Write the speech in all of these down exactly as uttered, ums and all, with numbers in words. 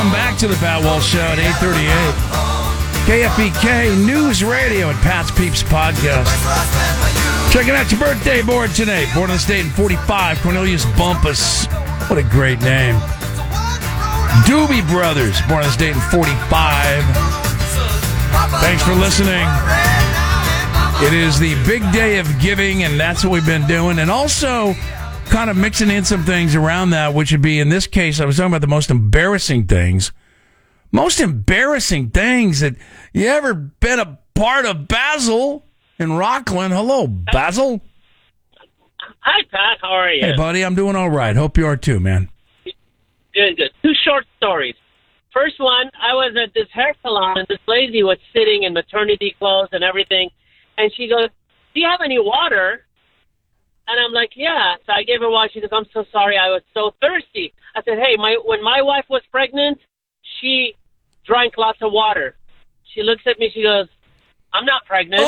Welcome back to the Pat Walsh Show at eight thirty-eight. K F B K News Radio and Pat's Peeps Podcast. Checking out your birthday board today. Born in the state in forty-five, Cornelius Bumpus. What a great name. Doobie Brothers, born in the state in forty-five. Thanks for listening. It is the big day of giving, and that's what we've been doing. And also kind of mixing in some things around that, which would be, in this case, I was talking about the most embarrassing things. Most embarrassing things that you ever been a part of. Basil in Rockland. Hello, Basil. Hi, Pat. How are you? Hey, buddy. I'm doing all right. Hope you are too, man. Good, good. Two short stories. First one, I was at this hair salon, and this lady was sitting in maternity clothes and everything, and she goes, do you have any water? And I'm like, yeah. So I gave her water. She goes, I'm so sorry. I was so thirsty. I said, hey, my when my wife was pregnant, she drank lots of water. She looks at me. She goes, I'm not pregnant.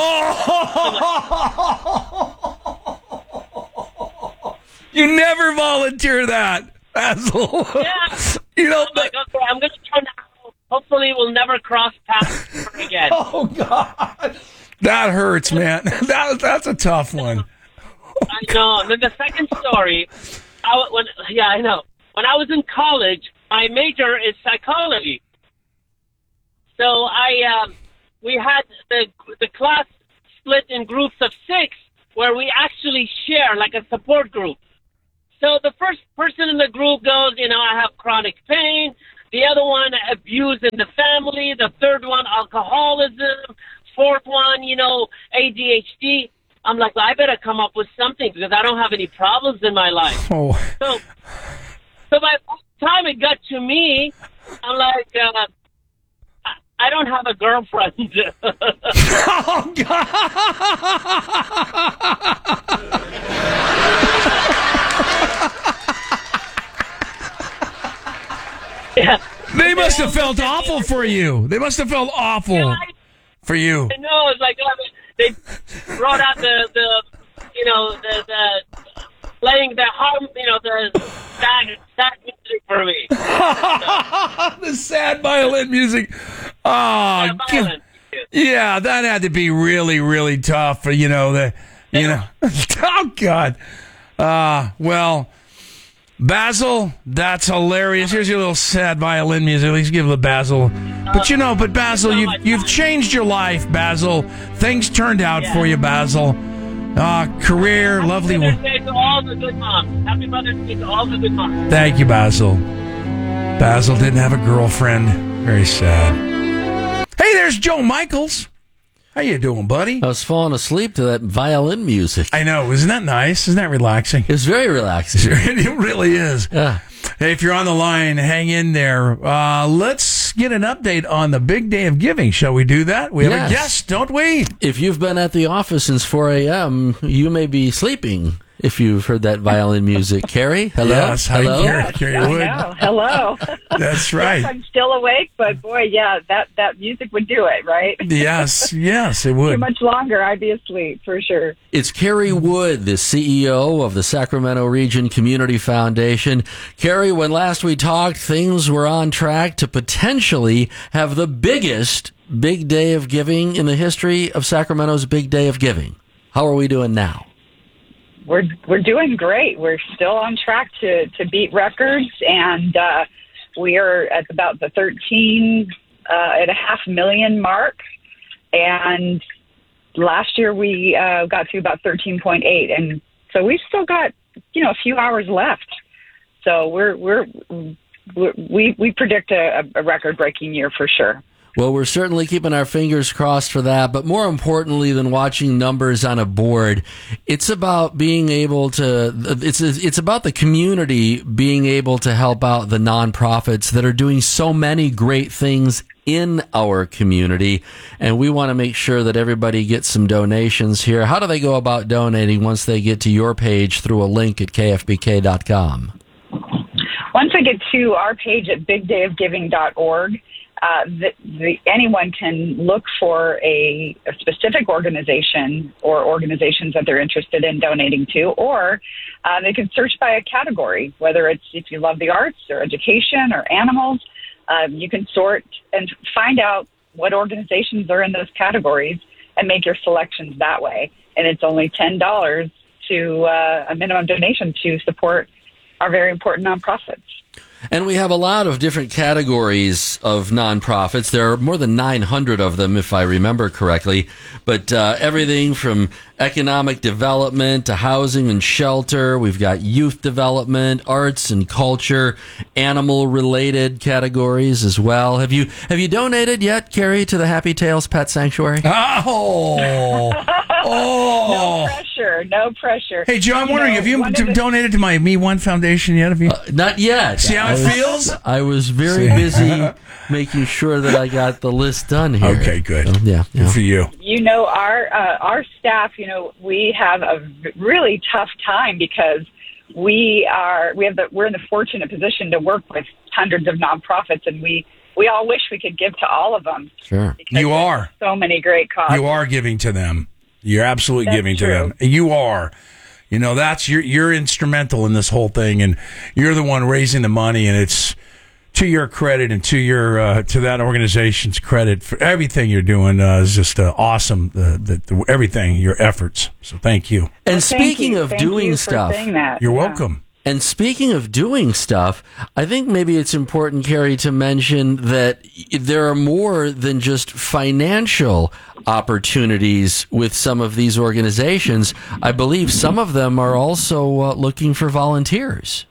Oh! You never volunteer that, Basil. Yeah. You know, I'm like, okay, I'm going to turn out. Hopefully we'll never cross paths ever again. Oh, God. That hurts, man. That, that's a tough one. I know. And then the second story, I, when, yeah, I know. When I was in college, my major is psychology. So I, um, we had the the class split in groups of six, where we actually share like a support group. So the first person in the group goes, you know, I have chronic pain. The other one, abuse in the family. The third one, alcoholism. Fourth one, you know, A D H D. I'm like, well, I better come up with something because I don't have any problems in my life. Oh. So, so by the time it got to me, I'm like, uh, I don't have a girlfriend. Oh, God. Yeah. They must have felt awful for you. They must have felt awful Yeah, I, for you. I know. It's like, I mean, they brought out the, the you know, the, the playing the harm, you know, the sad, sad music for me. The sad violin music. Oh, Sad violin. yeah, that had to be really, really tough for, you know, the, you know, oh, God. Uh, well, Basil, that's hilarious. Here's your little sad violin music. At least give it Basil. But, you know, but Basil, you've, you've changed your life, Basil. Things turned out Yeah. for you, Basil. Uh, career, Happy lovely Mother's one. Day to all the good moms. Happy Mother's Day to all the good moms. Thank you, Basil. Basil didn't have a girlfriend. Very sad. Hey, there's Joe Michaels. How you doing, buddy? I was falling asleep to that violin music. I know. Isn't that nice? Isn't that relaxing? It was very relaxing. It really is. Yeah. Hey, if you're on the line, hang in there. Uh, let's get an update on the big day of giving. Shall we do that? We have Yes. a guest, don't we? If you've been at the office since four a.m., you may be sleeping if you've heard that violin music. Carrie, hello? Yes, hi, hello? Carrie. Carrie I Wood. know. Hello. That's right. Yes, I'm still awake, but boy, yeah, that, that music would do it, right? Yes, yes, it Too would. much longer, I'd be asleep for sure. It's Carrie Wood, the C E O of the Sacramento Region Community Foundation. Carrie, when last we talked, things were on track to potentially have the biggest big day of giving in the history of Sacramento's Big Day of Giving. How are we doing now? We're we're doing great. We're still on track to, to beat records, and uh, we are at about the thirteen uh, and a half million mark. And last year we uh, got to about thirteen point eight, and so we've still got you know a few hours left. So we're we're, we're we we predict a, a record-breaking year for sure. Well, we're certainly keeping our fingers crossed for that. But more importantly than watching numbers on a board, it's about being able to, it's, it's about the community being able to help out the nonprofits that are doing so many great things in our community. And we want to make sure that everybody gets some donations here. How do they go about donating once they get to your page through a link at k f b k dot com? Once they get to our page at big day of giving dot org, Uh, the, the, anyone can look for a, a specific organization or organizations that they're interested in donating to, or uh, they can search by a category, whether it's if you love the arts or education or animals. Um, you can sort and find out what organizations are in those categories and make your selections that way. And it's only ten dollars to uh, a minimum donation to support our very important nonprofits. And we have a lot of different categories of nonprofits. There are more than nine hundred of them, if I remember correctly. But uh, everything from economic development to housing and shelter. We've got youth development, arts and culture, animal-related categories as well. Have you have you donated yet, Carrie, to the Happy Tales Pet Sanctuary? Oh, oh. No pressure, no pressure. Hey, Joe, I'm You wondering, know, have you one d- of the- donated to my Me One Foundation yet? Have you? Uh, not yet. See how I it was- feels? I was very busy making sure that I got the list done here. Okay, good. So, yeah, Good yeah. for you. You know, our uh, our staff, you know, we have a v- really tough time because we are we have the we're in the fortunate position to work with hundreds of nonprofits, and we we all wish we could give to all of them. Sure. because You there's are. so many great causes. You are giving to them. You're absolutely That's giving true. to them. You are. You know, that's you're you're instrumental in this whole thing, and you're the one raising the money, and it's to your credit and to your uh, to that organization's credit for everything you're doing. Uh, is just uh, awesome. The, the, the everything your efforts. So thank you. And Well, thank speaking you. of Thank doing you for stuff, saying that. You're Yeah. welcome. and speaking of doing stuff, I think maybe it's important, Carrie, to mention that there are more than just financial opportunities with some of these organizations. I believe some of them are also uh, looking for volunteers.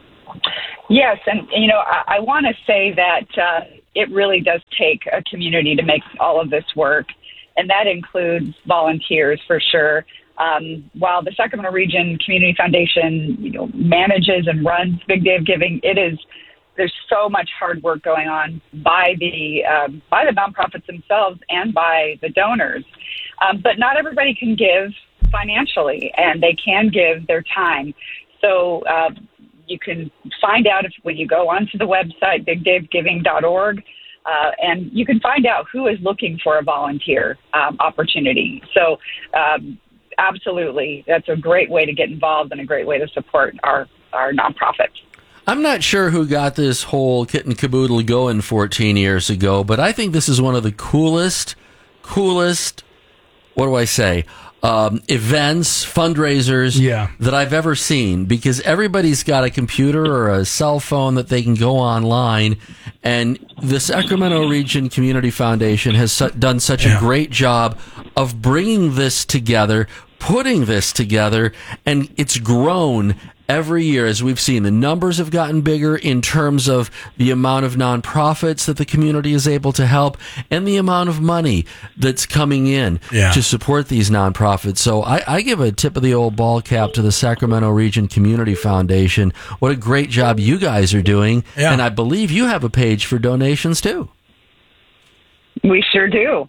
Yes, and you know, I, I want to say that uh, it really does take a community to make all of this work, and that includes volunteers for sure. Um, while the Sacramento Region Community Foundation, you know, manages and runs Big Day of Giving, it is there's so much hard work going on by the um, by the nonprofits themselves and by the donors. Um, but not everybody can give financially, and they can give their time. So. Uh, You can find out if when you go onto the website, big day of giving dot org, uh, and you can find out who is looking for a volunteer um, opportunity. So um, absolutely, that's a great way to get involved and a great way to support our, our nonprofit. I'm not sure who got this whole kit and caboodle going fourteen years ago, but I think this is one of the coolest, coolest, what do I say, um, events, fundraisers Yeah. that I've ever seen, because everybody's got a computer or a cell phone that they can go online, and the Sacramento Region Community Foundation has su- done such Yeah. a great job of bringing this together, putting this together, and it's grown every year. As we've seen, the numbers have gotten bigger in terms of the amount of nonprofits that the community is able to help and the amount of money that's coming in Yeah. to support these nonprofits. So I, I give a tip of the old ball cap to the Sacramento Region Community Foundation. What a great job you guys are doing. Yeah. And I believe you have a page for donations too. We sure do.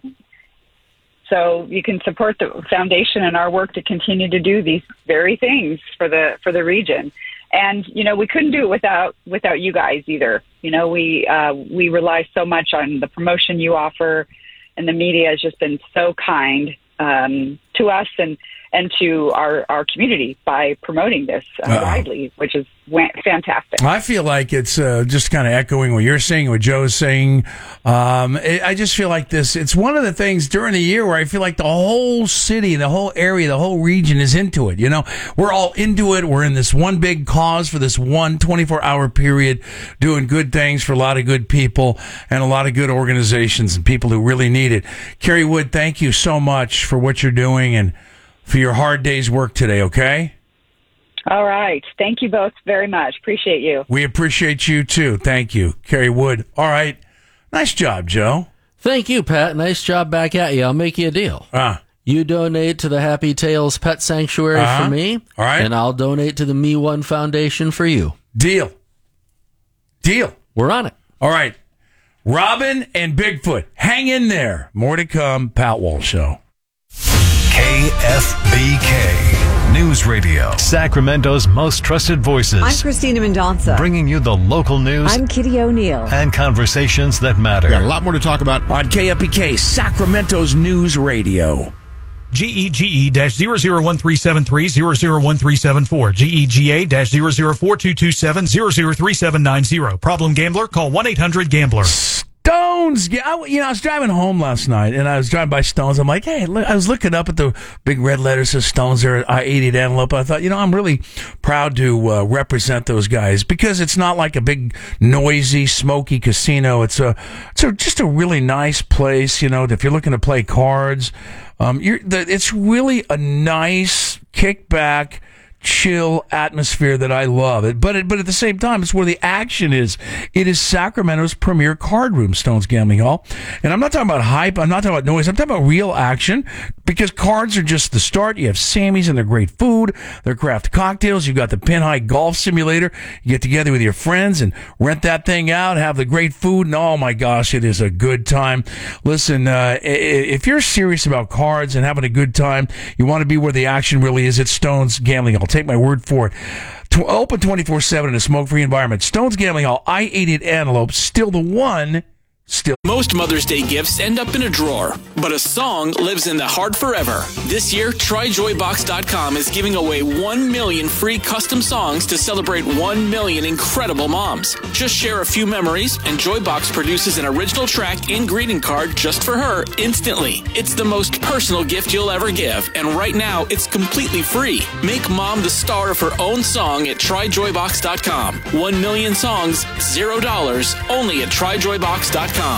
So you can support the foundation and our work to continue to do these very things for the for the region. And you know, we couldn't do it without without you guys either. You know, we uh, we rely so much on the promotion you offer, and the media has just been so kind um, to us and and to our, our community by promoting this uh, Uh-oh. widely, which is wa- fantastic. I feel like it's uh, just kind of echoing what you're saying, what Joe's saying. Um, it, I just feel like this. It's one of the things during the year where I feel like the whole city, the whole area, the whole region is into it. You know, we're all into it. We're in this one big cause for this one twenty-four hour period, doing good things for a lot of good people and a lot of good organizations and people who really need it. Carrie Wood, thank you so much for what you're doing and for your hard day's work today, okay? All right. Thank you both very much. Appreciate you. We appreciate you, too. Thank you. Carrie Wood. All right. Nice job, Joe. Thank you, Pat. Nice job back at you. I'll make you a deal. Ah, You donate to the Happy Tales Pet Sanctuary Uh-huh. for me. All right. And I'll donate to the Me One Foundation for you. deal. Deal. We're on it. All right. Robin and Bigfoot. Hang in there. More to come. Pat Walsh Show. K F B K News Radio. Sacramento's most trusted voices. I'm Christina Mendonça. Bringing you the local news I'm Kitty O'Neill. and conversations that matter. Got a lot more to talk about on K F B K, Sacramento's News Radio. G E G E zero zero one three seven three zero zero one three seven four. G E G A zero zero four two two seven zero zero three seven nine zero. Problem gambler? Call one eight hundred gambler. Stones. Yeah, I, you know, I was driving home last night, and I was driving by Stones. I'm like, hey, look, I was looking up at the big red letters of Stones there at I eighty at Antelope. I thought, you know, I'm really proud to uh, represent those guys because it's not like a big, noisy, smoky casino. It's a, it's a, just a really nice place. You know, if you're looking to play cards, um, you're, the, it's really a nice kickback, chill atmosphere that I love. It, but it, but at the same time, it's where the action is. It is Sacramento's premier card room, Stones Gambling Hall. And I'm not talking about hype. I'm not talking about noise. I'm talking about real action because cards are just the start. You have Sammy's and their great food, their craft cocktails. You've got the Pin High Golf Simulator. You get together with your friends and rent that thing out, have the great food, and oh my gosh, it is a good time. Listen, uh, if you're serious about cards and having a good time, you want to be where the action really is, it's Stones Gambling Hall. Take my word for it. To open twenty-four seven in a smoke-free environment. Stones Gambling Hall, I eighty at Antelope, still the one. Still. Most Mother's Day gifts end up in a drawer, but a song lives in the heart forever. This year, Try Joy Box dot com is giving away one million free custom songs to celebrate one million incredible moms. Just share a few memories, and Joybox produces an original track and greeting card just for her instantly. It's the most personal gift you'll ever give, and right now, it's completely free. Make mom the star of her own song at Try Joy Box dot com. One million songs, zero dollars, only at Try Joy Box dot com.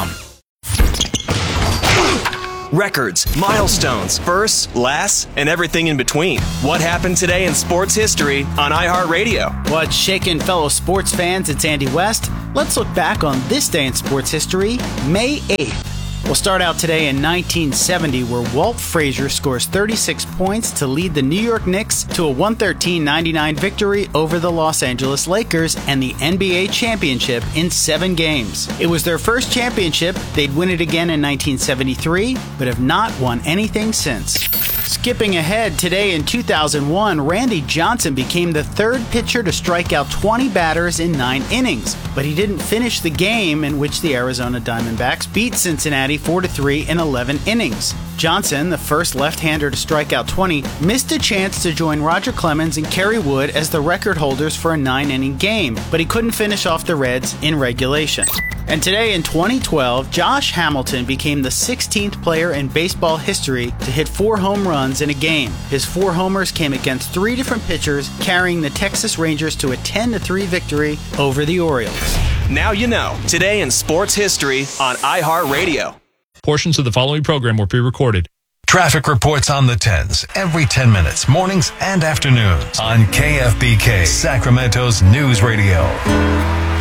Records, milestones, firsts, lasts, and everything in between. What happened today in sports history on iHeartRadio? What's shaking fellow sports fans? It's Andy West. Let's look back on this day in sports history, May eighth. We'll start out today in nineteen seventy, where Walt Frazier scores thirty-six points to lead the New York Knicks to a one thirteen ninety-nine victory over the Los Angeles Lakers and the N B A championship in seven games. It was their first championship. They'd win it again in nineteen seventy-three, but have not won anything since. Skipping ahead, today in two thousand one, Randy Johnson became the third pitcher to strike out twenty batters in nine innings, but he didn't finish the game in which the Arizona Diamondbacks beat Cincinnati four to three in eleven innings. Johnson, the first left-hander to strike out twenty, missed a chance to join Roger Clemens and Kerry Wood as the record holders for a nine-inning game, but he couldn't finish off the Reds in regulation. And today in twenty twelve, Josh Hamilton became the sixteenth player in baseball history to hit four home runs in a game. His four homers came against three different pitchers, carrying the Texas Rangers to a ten to three victory over the Orioles. Now you know, today in sports history on iHeartRadio. Portions of the following program were pre-recorded. Traffic reports on the tens every ten minutes, mornings and afternoons on K F B K, Sacramento's News Radio.